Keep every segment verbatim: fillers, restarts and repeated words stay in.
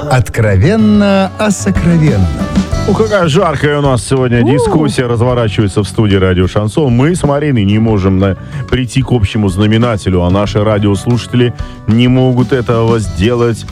Откровенно о сокровенном. Ну, какая жаркая у нас сегодня У-у-у. дискуссия разворачивается в студии «Радио Шансон». Мы с Мариной не можем на... прийти к общему знаменателю, а наши радиослушатели не могут этого сделать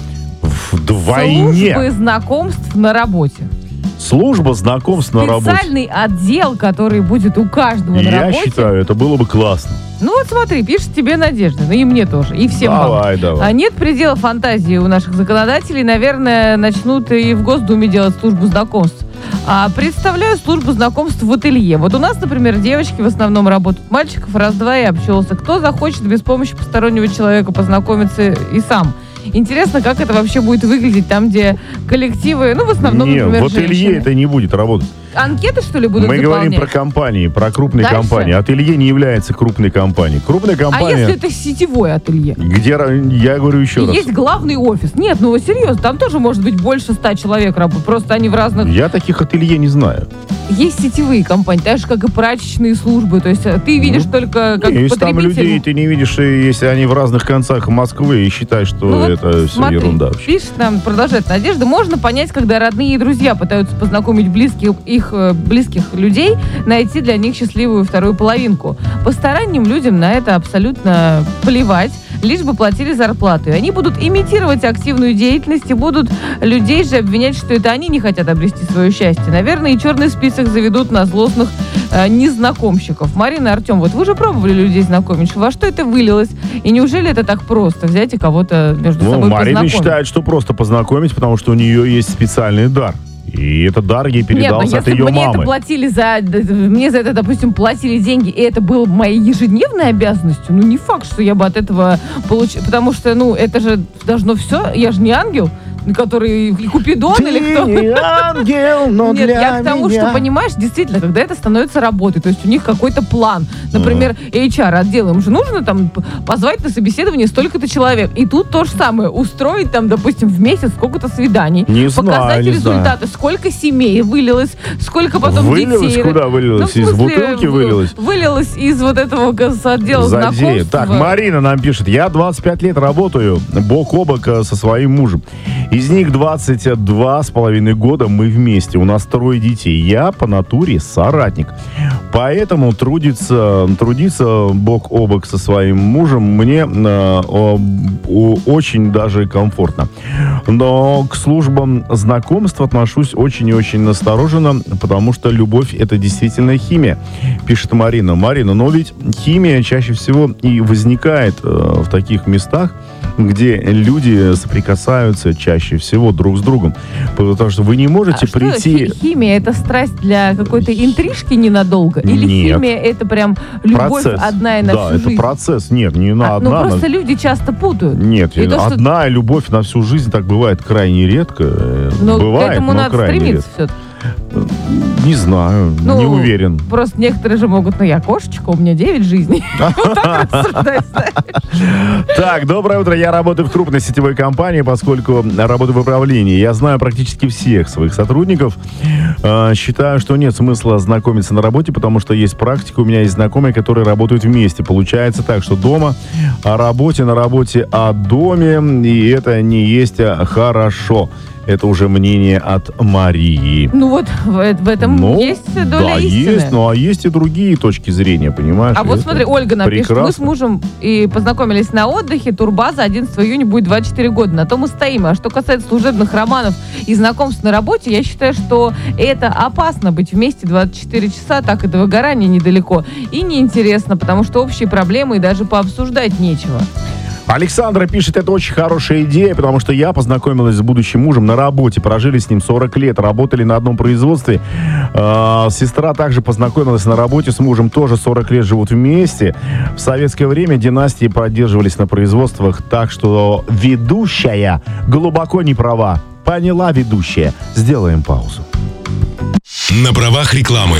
вдвойне. Службы знакомств на работе. Служба знакомств на работе. Специальный отдел, который будет у каждого на Я работе. Я считаю, это было бы классно. Ну вот смотри, пишет тебе Надежда, ну и мне тоже, и всем вам. Давай, давай. А нет предела фантазии у наших законодателей, наверное, начнут и в Госдуме делать службу знакомств. А представляю службу знакомств в ателье. Вот у нас, например, девочки в основном работают, мальчиков раз-два и обчелся. Кто захочет без помощи постороннего человека познакомиться и сам? Интересно, как это вообще будет выглядеть там, где коллективы, ну, в основном, Нет, например, в ателье женщины. Это не будет работать. Анкеты, что ли, будут Мы заполнять? говорим про компании, про крупные Дальше? компании. Ателье не является крупной компанией. Крупная компания... А если это сетевое ателье? Где, я говорю еще И раз. есть главный офис. Нет, ну серьезно, там тоже может быть больше ста человек работает. Просто они в разных... Я таких ателье не знаю. Есть сетевые компании, так же, как и прачечные службы. То есть ты видишь ну, только как есть потребитель. Там людей ты не видишь, если они в разных концах Москвы, и считаешь, что ну, это вот все смотри, ерунда вообще. Пишет нам, продолжает Надежда, можно понять, когда родные и друзья пытаются познакомить близких, их близких людей, найти для них счастливую вторую половинку. Посторонним людям на это абсолютно плевать, лишь бы платили зарплату. И они будут имитировать активную деятельность и будут людей же обвинять, что это они не хотят обрести свое счастье. Наверное, и черный список заведут на злостных э, незнакомщиков. Марина, Артем, вот вы же пробовали людей знакомить. Во что это вылилось? И неужели это так просто взять и кого-то между ну, собой Марина познакомить? считает, что просто познакомить, потому что у нее есть специальный дар. И этот дар ей передался Нет, от ее мне мамы. это платили за... Мне за это, допустим, платили деньги, и это было моей ежедневной обязанностью, ну, не факт, что я бы от этого получила. Потому что, ну, это же должно все... Я же не ангел, который Купидон Ты или кто? не ангел, но Нет, для я к тому, меня. что, понимаешь, действительно, когда это становится работой, то есть у них какой-то план. Например, эйч ар-отдел, им же нужно там позвать на собеседование столько-то человек. И тут то же самое. Устроить там, допустим, в месяц сколько-то свиданий. Не показать знаю, не результаты. знаю. Сколько семей вылилось, сколько потом Вылилось? детей. Куда вылилось? Ну, в Из смысле, бутылки вылилось? Вылилось из вот этого с отдела Задею. знакомств. Так, Марина нам пишет. Я двадцать пять лет работаю бок о бок со своим мужем. Из них двадцать два с половиной года мы вместе. У нас трое детей. Я по натуре соратник. Поэтому трудиться, трудиться бок о бок со своим мужем мне э, э, очень даже комфортно. Но к службам знакомств отношусь очень и очень настороженно, потому что любовь — это действительно химия, пишет Марина. Марина, но ведь химия чаще всего и возникает э, в таких местах, где люди соприкасаются чаще всего друг с другом. Потому что вы не можете а прийти... Что, химия — это страсть для какой-то интрижки ненадолго? Или Нет. химия — это прям любовь процесс. одна и на да, всю это жизнь? процесс. Нет, не на А, одна. ну, на- просто люди часто путают. Нет, И то, что- одна любовь на всю жизнь так бывает крайне редко. Но бывает, к этому но надо крайне стремиться редко. все-таки. Не знаю, Ну, не уверен. Просто некоторые же могут, ну, я кошечка, у меня девять жизней. Вот так рассуждать, знаешь. Так, доброе утро. Я работаю в крупной сетевой компании, поскольку работаю в управлении. Я знаю практически всех своих сотрудников. Э, Считаю, что нет смысла знакомиться на работе, потому что есть практика. У меня есть знакомые, которые работают вместе. Получается так, что дома о работе, на работе о доме. И это не есть хорошо. Это уже мнение от Марии. Ну вот, в, в этом Ну, есть доля да, истины. есть, ну а есть и другие точки зрения, понимаешь? А вот Это смотри, Ольга нам пишет, мы с прекрасно. мужем и познакомились на отдыхе, турбаза, одиннадцатого июня будет двадцать четыре года, на том и стоим. А что касается служебных романов и знакомств на работе, я считаю, что это опасно быть вместе двадцать четыре часа, так и до выгорания недалеко. И неинтересно, потому что общие проблемы и даже пообсуждать нечего. Александра пишет, это очень хорошая идея, потому что я познакомилась с будущим мужем на работе, прожили с ним сорок лет, работали на одном производстве. Э, сестра также познакомилась на работе с мужем, тоже сорок лет живут вместе. В советское время династии поддерживались на производствах, так что ведущая глубоко не права. Поняла ведущая. Сделаем паузу. На правах рекламы.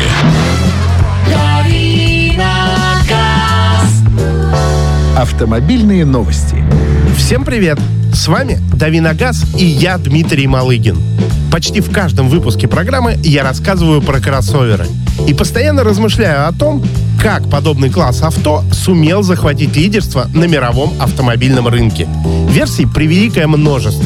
Автомобильные новости. Всем привет! С вами Давиногаз и я, Дмитрий Малыгин. Почти в каждом выпуске программы я рассказываю про кроссоверы. И постоянно размышляю о том, как подобный класс авто сумел захватить лидерство на мировом автомобильном рынке. Версий превеликое множество.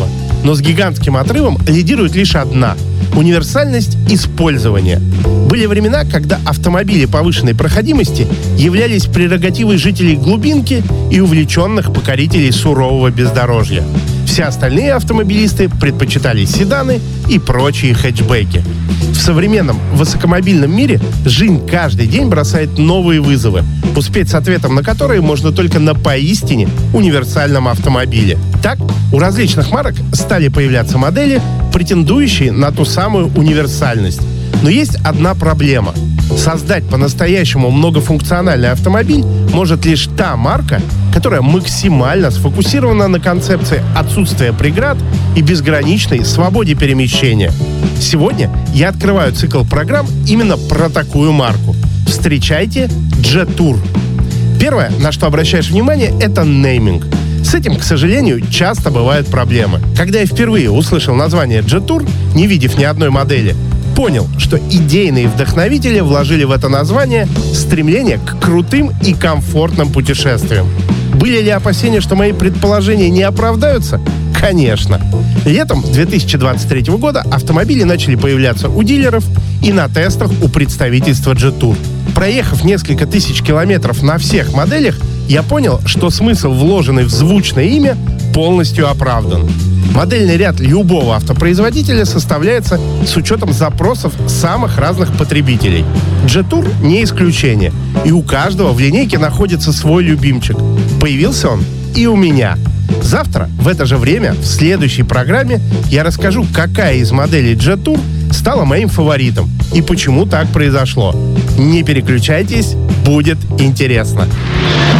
Но с гигантским отрывом лидирует лишь одна – универсальность использования. Были времена, когда автомобили повышенной проходимости являлись прерогативой жителей глубинки и увлеченных покорителей сурового бездорожья. Все остальные автомобилисты предпочитали седаны и прочие хэтчбеки. В современном высокомобильном мире жизнь каждый день бросает новые вызовы, успеть с ответом на которые можно только на поистине универсальном автомобиле. Так, у различных марок стали появляться модели, претендующие на ту самую универсальность. Но есть одна проблема. Создать по-настоящему многофункциональный автомобиль может лишь та марка, которая максимально сфокусирована на концепции отсутствия преград и безграничной свободе перемещения. Сегодня я открываю цикл программ именно про такую марку. Встречайте Jetour. Первое, на что обращаешь внимание, это нейминг. С этим, к сожалению, часто бывают проблемы. Когда я впервые услышал название Jetour, не видев ни одной модели, понял, что идейные вдохновители вложили в это название стремление к крутым и комфортным путешествиям. Были ли опасения, что мои предположения не оправдаются? Конечно. Летом две тысячи двадцать третьего года автомобили начали появляться у дилеров и на тестах у представительства Jetour. Проехав несколько тысяч километров на всех моделях, я понял, что смысл, вложенный в звучное имя, полностью оправдан. Модельный ряд любого автопроизводителя составляется с учетом запросов самых разных потребителей. Jetour не исключение, и у каждого в линейке находится свой любимчик. Появился он и у меня. Завтра в это же время в следующей программе я расскажу, какая из моделей Jetour стала моим фаворитом и почему так произошло. Не переключайтесь, будет интересно.